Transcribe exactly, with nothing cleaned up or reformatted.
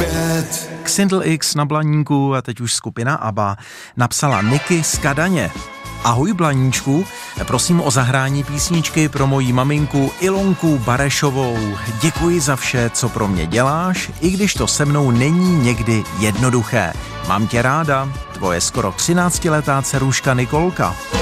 pět. Xindl X na Blaníku a teď už skupina ABBA napsala Niky z Kadaně. Ahoj Blaníčku, prosím o zahrání písničky pro moji maminku Ilonku Barešovou. Děkuji za vše, co pro mě děláš, i když to se mnou není někdy jednoduché. Mám tě ráda, tvoje skoro třináctiletá dceruška Nikolka.